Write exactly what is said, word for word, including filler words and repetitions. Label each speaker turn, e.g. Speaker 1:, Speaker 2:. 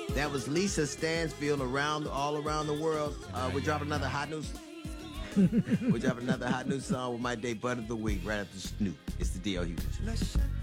Speaker 1: That was Lisa Stansfield around all around the world. Uh, we're dropping another hot news. We're dropping another hot new song with my day butt of the week right after Snoop. It's the D L Hughes.